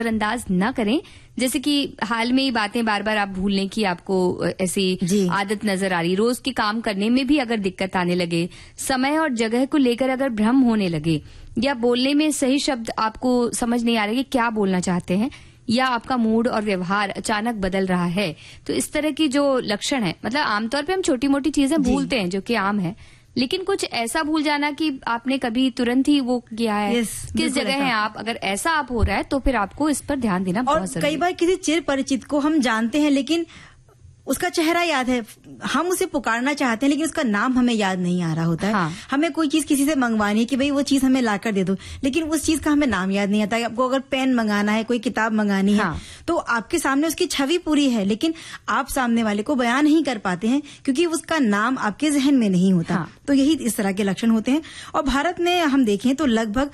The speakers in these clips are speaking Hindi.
अंदाज न करें। जैसे कि हाल में ही बातें बार बार आप भूलने की आपको ऐसी आदत नजर आ रही, रोज के काम करने में भी अगर दिक्कत आने लगे, समय और जगह को लेकर अगर भ्रम होने लगे, या बोलने में सही शब्द आपको समझ नहीं आ रहे कि क्या बोलना चाहते हैं, या आपका मूड और व्यवहार अचानक बदल रहा है, तो इस तरह की जो लक्षण है, मतलब आमतौर पे हम छोटी मोटी चीजें भूलते हैं जो कि आम है, लेकिन कुछ ऐसा भूल जाना कि आपने कभी तुरंत ही वो किया है, किस जगह है आप, अगर ऐसा आप हो रहा है तो फिर आपको इस पर ध्यान देना बहुत जरूरी है। कई बार किसी चिर परिचित को हम जानते हैं लेकिन उसका चेहरा याद है, हम उसे पुकारना चाहते हैं लेकिन उसका नाम हमें याद नहीं आ रहा होता है। हाँ। हमें कोई चीज किसी से मंगवानी है कि भाई वो चीज हमें लाकर दे दो, लेकिन उस चीज का हमें नाम याद नहीं आता। आपको अगर पेन मंगाना है, कोई किताब मंगानी है, तो आपके सामने उसकी छवि पूरी है, लेकिन आप सामने वाले को बयान नहीं कर पाते हैं क्योंकि उसका नाम आपके जहन में नहीं होता। तो यही इस तरह के लक्षण होते हैं। और भारत में हम देखें तो लगभग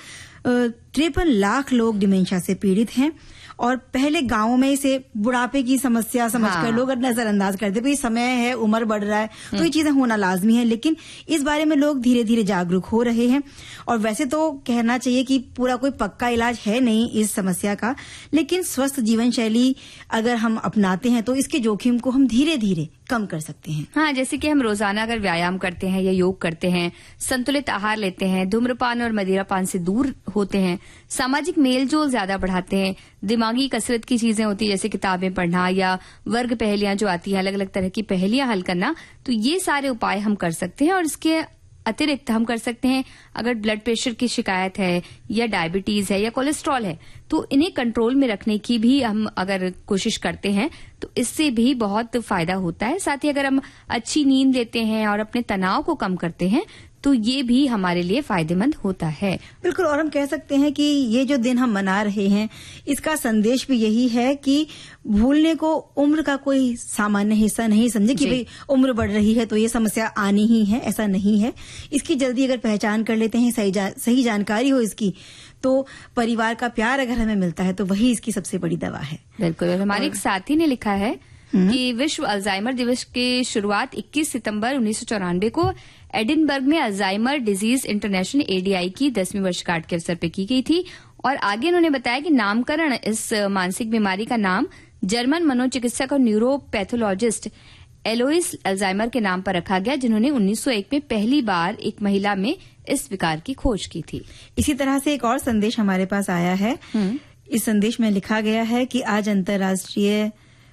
53 लाख लोग डिमेंशिया से पीड़ित हैं, और पहले गांवों में इसे बुढ़ापे की समस्या समझकर लोग नजरअंदाज करते, भाई समय है, उम्र बढ़ रहा है, तो ये चीजें होना लाजमी है। लेकिन इस बारे में लोग धीरे धीरे जागरूक हो रहे हैं। और वैसे तो कहना चाहिए कि पूरा कोई पक्का इलाज है नहीं इस समस्या का, लेकिन स्वस्थ जीवन शैली अगर हम अपनाते हैं तो इसके जोखिम को हम धीरे धीरे कम कर सकते हैं। हाँ, जैसे कि हम रोजाना अगर व्यायाम करते हैं या योग करते हैं, संतुलित आहार लेते हैं, धूम्रपान और मदिरापान से दूर होते हैं, सामाजिक मेलजोल ज्यादा बढ़ाते हैं, दिमागी कसरत की चीजें होती है जैसे किताबें पढ़ना या वर्ग पहेलियां जो आती है, अलग अलग तरह की पहेलियां हल करना, तो ये सारे उपाय हम कर सकते हैं। और इसके अतिरिक्त हम कर सकते हैं, अगर ब्लड प्रेशर की शिकायत है या डायबिटीज है या कोलेस्ट्रॉल है, तो इन्हें कंट्रोल में रखने की भी हम अगर कोशिश करते हैं तो इससे भी बहुत फायदा होता है। साथ ही अगर हम अच्छी नींद लेते हैं और अपने तनाव को कम करते हैं तो ये भी हमारे लिए फायदेमंद होता है। बिल्कुल। और हम कह सकते हैं कि ये जो दिन हम मना रहे हैं, इसका संदेश भी यही है कि भूलने को उम्र का कोई सामान्य हिस्सा नहीं समझे कि भाई उम्र बढ़ रही है तो ये समस्या आनी ही है, ऐसा नहीं है। इसकी जल्दी अगर पहचान कर लेते हैं, सही जानकारी हो इसकी, तो परिवार का प्यार अगर हमें मिलता है तो वही इसकी सबसे बड़ी दवा है। बिल्कुल। हमारे एक साथी ने लिखा है कि विश्व अल्जाइमर दिवस की शुरुआत 21 सितंबर 1994 को एडिनबर्ग में अल्जाइमर डिजीज इंटरनेशनल ADI की 10वीं वर्षगांठ के अवसर पर की गई थी। और आगे उन्होंने बताया कि नामकरण इस मानसिक बीमारी का नाम जर्मन मनोचिकित्सक और न्यूरोपैथोलॉजिस्ट एलोइस अल्जाइमर के नाम पर रखा गया, जिन्होंने 1901 में पहली बार एक महिला में इस विकार की खोज की थी। इसी तरह से एक और संदेश हमारे पास आया है। इस संदेश में लिखा गया है कि आज अंतर्राष्ट्रीय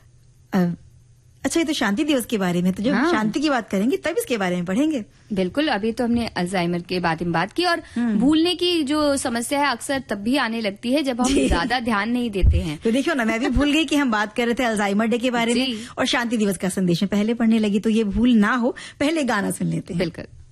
अच्छा, ये तो शांति दिवस के बारे में, तो जब शांति की बात करेंगे तब इसके बारे में पढ़ेंगे। बिल्कुल। अभी तो हमने अल्जाइमर के बारे में बात की, और भूलने की जो समस्या है अक्सर तब भी आने लगती है जब हम ज्यादा ध्यान नहीं देते हैं। तो देखियो ना, मैं भी भूल गई कि हम बात कर रहे थे अल्जाइमर डे के बारे में और शांति दिवस का संदेश में पहले पढ़ने लगी, तो ये भूल ना हो, पहले गाना सुन लेते हैं। बिल्कुल।